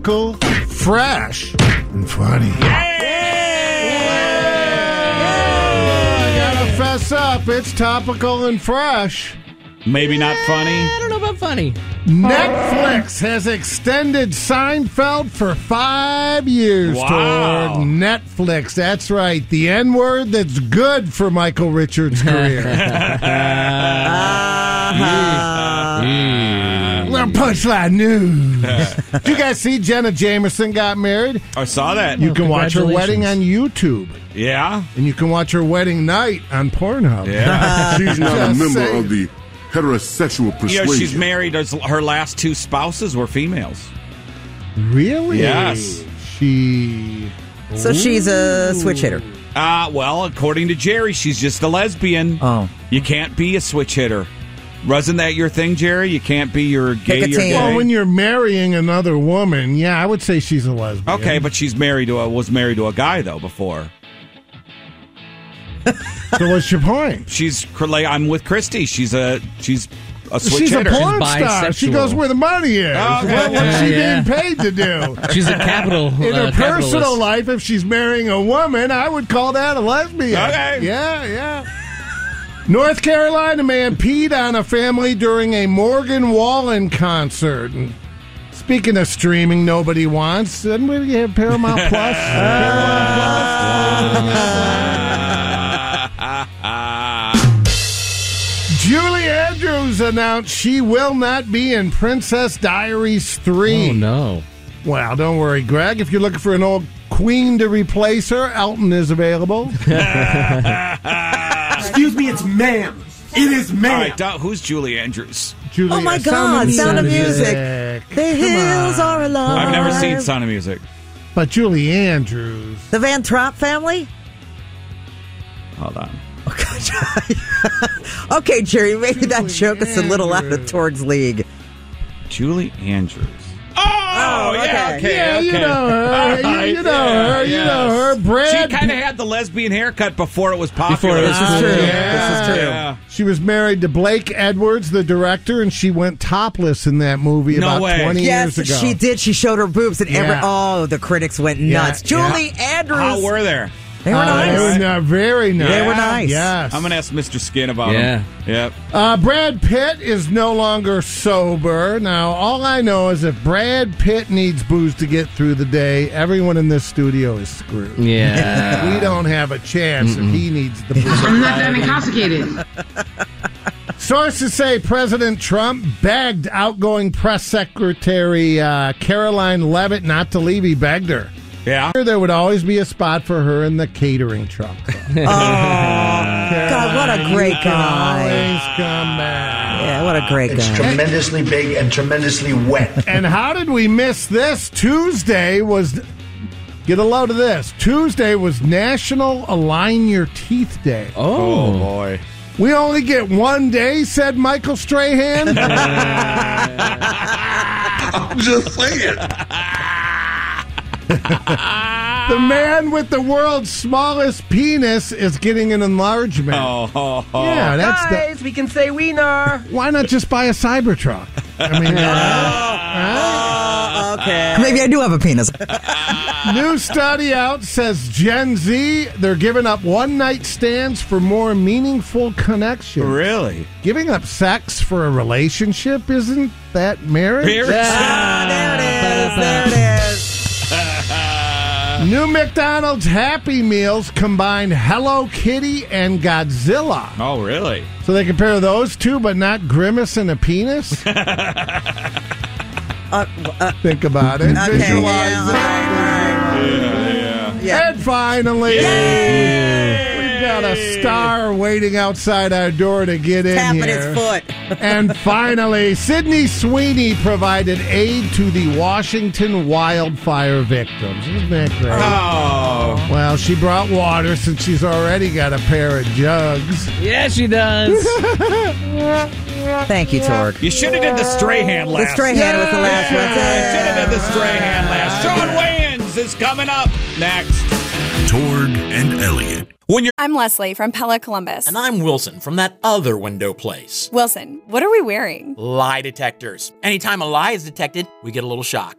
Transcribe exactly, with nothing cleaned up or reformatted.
Cool, fresh, and funny. Yeah! I gotta fess up. It's topical and fresh. Maybe not funny. I don't know about funny. Netflix has extended Seinfeld for five years. Wow. Toward Netflix. That's right. The N-word that's good for Michael Richards' career. Little punchline news. Did you guys see Jenna Jameson got married? I saw that. You can watch her wedding on YouTube. Yeah. And you can watch her wedding night on Pornhub. Yeah. She's not a Just member saying. of the heterosexual persuasion. You know, she's married. Her last two spouses were females. Really? Yes. She... So she's a switch hitter. Uh, well, according to Jerry, she's just a lesbian. Oh. You can't be a switch hitter. Wasn't that your thing, Jerry? You can't be your gay Pick a or team. gay? Well, when you're marrying another woman, yeah, I would say she's a lesbian. Okay, but she's married to a, was married to a guy, though, before. So what's your point? She's, I'm with Christy. She's a, she's a switch She's hitter. a porn She's star. She bisexual. goes where the money is. Okay. What, what's she Yeah. being paid to do? She's a capital. In uh, her personal capitalist. life, if she's marrying a woman, I would call that a lesbian. Okay. Yeah, yeah. North Carolina man peed on a family during a Morgan Wallen concert. And speaking of streaming nobody wants, didn't we have Paramount Plus? Paramount Plus? Julie Andrews announced she will not be in Princess Diaries three. Oh, no. Well, don't worry, Greg. If you're looking for an old queen to replace her, Elton is available. Excuse me, it's ma'am. It is All ma'am. right, Doc, who's Julie Andrews? Julia, Oh, my God, Sound of Music. The Come hills on. are alive. I've never seen Sound of Music. But Julie Andrews. The Van Trapp family? Hold on. Okay, Jerry, maybe that joke is a little out of Andrews. Torg's league. Julie Andrews. Oh, yeah, okay. okay. Yeah, you okay. know her. You, you know Yeah, her. You yes. know her. Brad. She kind of had the lesbian haircut before it was popular. Before it was This is cool. true. Yeah. This is true. Yeah. She was married to Blake Edwards, the director, and she went topless in that movie No about way. twenty Yes, years ago. she did. She showed her boobs, and every Yeah. oh, the critics went nuts. Yeah, Julie Andrews. How were there? They were Uh, nice. They were not very nice. They were nice. Yes. I'm going to ask Mister Skin about Yeah. him. Yep. Uh, Brad Pitt is no longer sober. Now, all I know is if Brad Pitt needs booze to get through the day, everyone in this studio is screwed. Yeah. We don't have a chance if he needs the booze. I'm not that intoxicated. Sources say President Trump begged outgoing press secretary uh, Caroline Leavitt not to leave. He begged her. Yeah. There would always be a spot for her in the catering truck. Oh, God, what a great guy. Always come back. Yeah, what a great It's guy. tremendously big and tremendously wet. And how did we miss this? Tuesday was, get a load of this. Tuesday was National Align Your Teeth Day. Oh, boy. We only get one day, said Michael Strahan. I'm just saying. The man with the world's smallest penis is getting an enlargement. Oh, oh, oh. Yeah, that's the, Guys, we can say wiener. why not just buy a Cybertruck? I mean, Oh, okay. Maybe I do have a penis. new study out says Gen Z, they're giving up one-night stands for more meaningful connection. Really? Giving up sex for a relationship, isn't that marriage? Marriage? Ah, there it is. There it is. New McDonald's Happy Meals combine Hello Kitty and Godzilla. Oh, really? So they compare those two, but not Grimace and a penis? Uh, uh, Think about it. okay. Visualize Yeah, it. all right, all right. Yeah. And finally, we've got a star waiting outside our door to get in Tapping here. his foot. And finally, Sydney Sweeney provided aid to the Washington wildfire victims. Isn't that great? Oh. Well, she brought water since she's already got a pair of jugs. Yeah, she does. Thank you, Torg. You should have did the Strahan The last. Strahan was the last one. Yeah, should have did the Strahan last. Sean Wayans is coming up next. Torg and Elliott. When you're I'm Leslie from Pella Columbus. And I'm Wilson from that other window place. Wilson, what are we wearing? Lie detectors. Anytime a lie is detected, we get a little shock.